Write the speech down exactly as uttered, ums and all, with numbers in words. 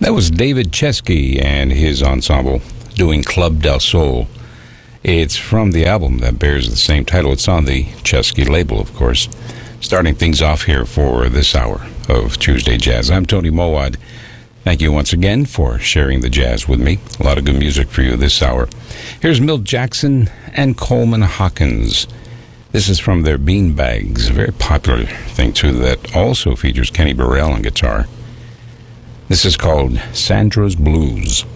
That was David Chesky and his ensemble doing Club del Sol. It's from the album that bears the same title. It's on the Chesky label, of course. Starting things off here for this hour of Tuesday Jazz. I'm Tony Mowad. Thank you once again for sharing the jazz with me. A lot of good music for you this hour. Here's Milt Jackson and Coleman Hawkins. This is from their Beanbags, a very popular thing, too, that also features Kenny Burrell on guitar. This is called Sandra's Blues.